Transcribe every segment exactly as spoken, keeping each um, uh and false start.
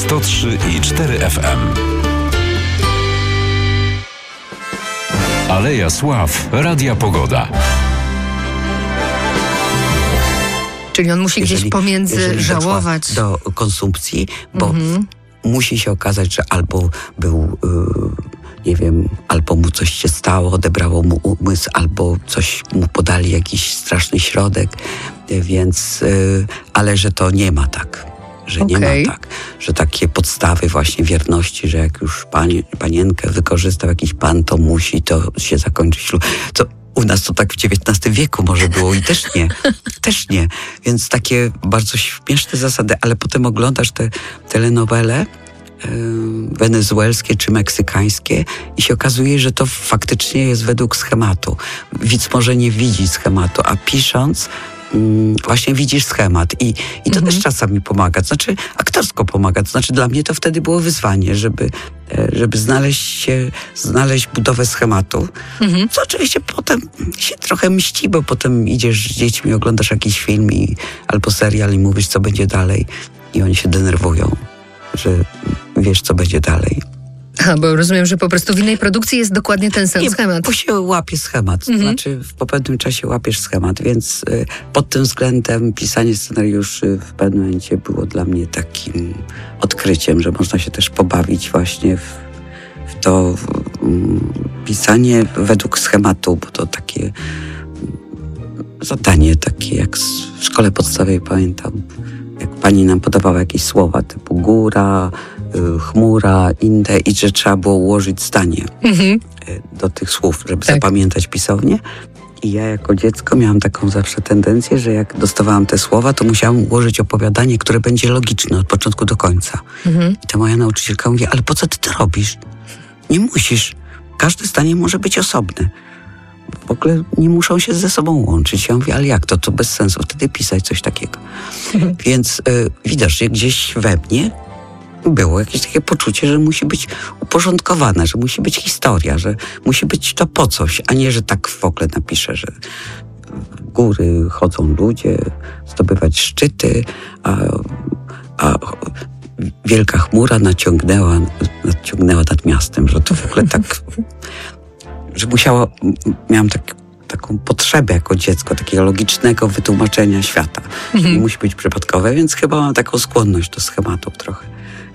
sto trzy i cztery F M. Aleja Sław, Radia Pogoda. Czyli on musi jeżeli, gdzieś pomiędzy jeżeli żałować do konsumpcji, bo mm-hmm. musi się okazać, że albo był, yy, nie wiem, albo mu coś się stało, odebrało mu umysł, albo coś mu podali, jakiś straszny środek, yy, więc, yy, ale że to nie ma tak. Że okay. nie ma tak, że takie podstawy właśnie wierności, że jak już panie, panienkę wykorzystał jakiś pan, to musi to się zakończyć ślub. To u nas to tak w dziewiętnastym wieku może było i też nie, też nie. Więc takie bardzo śmieszne zasady, ale potem oglądasz te telenowele yy, wenezuelskie czy meksykańskie i się okazuje, że to faktycznie jest według schematu. Widz może nie widzi schematu, a pisząc właśnie widzisz schemat i, i to mhm. też czasami pomaga, to znaczy aktorsko pomaga, to znaczy dla mnie to wtedy było wyzwanie, żeby, żeby znaleźć się, znaleźć budowę schematu, mhm. co oczywiście potem się trochę mści, bo potem idziesz z dziećmi, oglądasz jakiś film i, albo serial i mówisz, co będzie dalej i oni się denerwują, że wiesz, co będzie dalej. A, bo rozumiem, że po prostu w innej produkcji jest dokładnie ten sam nie, schemat. Bo się łapie schemat, mhm. to znaczy w po pewnym czasie łapiesz schemat, więc y, pod tym względem pisanie scenariuszy w pewnym momencie było dla mnie takim odkryciem, że można się też pobawić właśnie w, w to w, um, pisanie według schematu, bo to takie um, zadanie, takie jak w szkole podstawowej pamiętam, jak pani nam podawała jakieś słowa typu góra, chmura, inne i że trzeba było ułożyć zdanie mhm. do tych słów, żeby tak. zapamiętać pisownię. I ja jako dziecko miałam taką zawsze tendencję, że jak dostawałam te słowa, to musiałam ułożyć opowiadanie, które będzie logiczne od początku do końca. Mhm. I ta moja nauczycielka mówi, ale po co ty to robisz? Nie musisz. Każde zdanie może być osobne. W ogóle nie muszą się ze sobą łączyć. Ja mówię, ale jak to? To bez sensu wtedy pisać coś takiego. Mhm. Więc y, widać, że gdzieś we mnie było jakieś takie poczucie, że musi być uporządkowane, że musi być historia, że musi być to po coś, a nie, że tak w ogóle napiszę, że w góry chodzą ludzie, zdobywać szczyty, a, a wielka chmura naciągnęła, naciągnęła nad miastem, że to w ogóle tak, że musiało, miałam tak, taką potrzebę jako dziecko, takiego logicznego wytłumaczenia świata, że nie musi być przypadkowe, więc chyba mam taką skłonność do schematów trochę.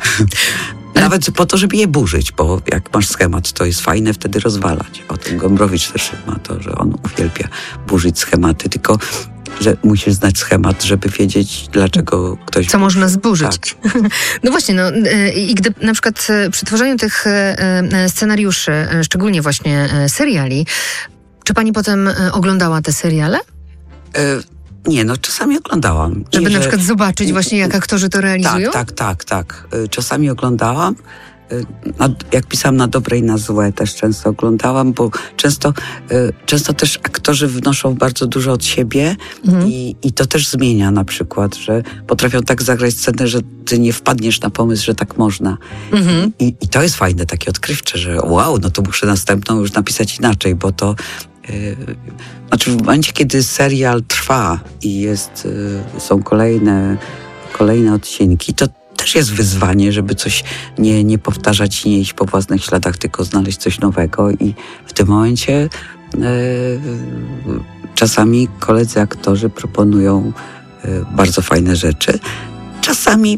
Nawet po to, żeby je burzyć, bo jak masz schemat, to jest fajne wtedy rozwalać. O tym Gombrowicz też ma to, że on uwielbia burzyć schematy, tylko że musisz znać schemat, żeby wiedzieć, dlaczego ktoś... Co można zburzyć. Tak. No właśnie, no i gdy na przykład przy tworzeniu tych scenariuszy, szczególnie właśnie seriali, czy pani potem oglądała te seriale? Y- Nie, no czasami oglądałam. Żeby nie, na że... przykład zobaczyć właśnie, jak aktorzy to realizują? Tak, tak, tak, tak. Czasami oglądałam. Jak pisałam na dobre i na złe, też często oglądałam, bo często, często też aktorzy wnoszą bardzo dużo od siebie mhm. i, i to też zmienia na przykład, że potrafią tak zagrać scenę, że ty nie wpadniesz na pomysł, że tak można. Mhm. I, I to jest fajne, takie odkrywcze, że wow, no to muszę następną już napisać inaczej, bo to znaczy w momencie, kiedy serial trwa i jest, są kolejne, kolejne odcinki, to też jest wyzwanie, żeby coś nie, nie powtarzać i nie iść po własnych śladach, tylko znaleźć coś nowego i w tym momencie e, czasami koledzy aktorzy proponują e, bardzo fajne rzeczy. Czasami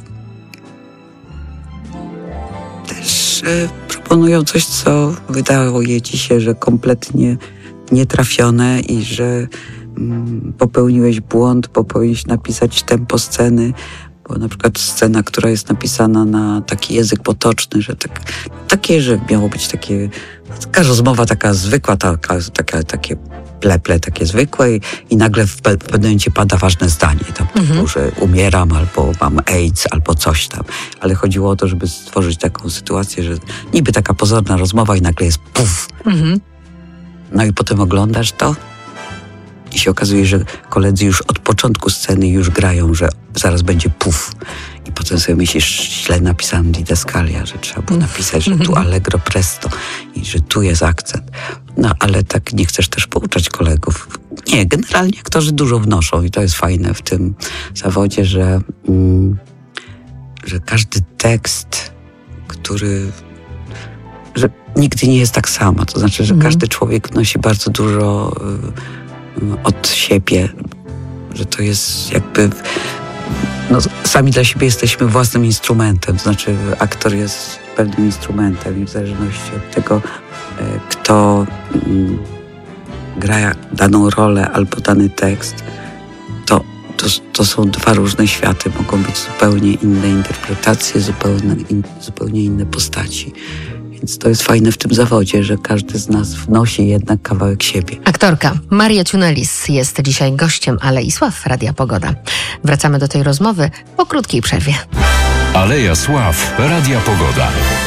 też e, proponują coś, co wydaje ci się, że kompletnie nietrafione i że mm, popełniłeś błąd, bo powinieneś napisać tempo sceny, bo na przykład scena, która jest napisana na taki język potoczny, że tak, takie, że miało być takie, taka rozmowa taka zwykła, taka, taka, takie pleple, takie zwykłe i, i nagle w, pe- w pewnym momencie pada ważne zdanie, tam mhm. typu, że umieram, albo mam AIDS, albo coś tam. Ale chodziło o to, żeby stworzyć taką sytuację, że niby taka pozorna rozmowa i nagle jest puf. Mhm. No i potem oglądasz to i się okazuje, że koledzy już od początku sceny już grają, że zaraz będzie puf. I potem sobie myślisz, źle napisałem didaskalia, że trzeba było napisać, że tu allegro presto i że tu jest akcent. No ale tak nie chcesz też pouczać kolegów. Nie, generalnie aktorzy dużo wnoszą i to jest fajne w tym zawodzie, że mm, że każdy tekst, który... że nigdy nie jest tak samo. To znaczy, że Mhm. każdy człowiek wnosi bardzo dużo y, od siebie. Że to jest jakby... No, sami dla siebie jesteśmy własnym instrumentem. To znaczy, aktor jest pewnym instrumentem i w zależności od tego, y, kto y, gra daną rolę albo dany tekst, to, to, to są dwa różne światy. Mogą być zupełnie inne interpretacje, zupełnie, in, zupełnie inne postaci. Więc to jest fajne w tym zawodzie, że każdy z nas wnosi jednak kawałek siebie. Aktorka Maria Ciunelis jest dzisiaj gościem Alei Sław Radia Pogoda. Wracamy do tej rozmowy po krótkiej przerwie. Aleja Sław Radia Pogoda.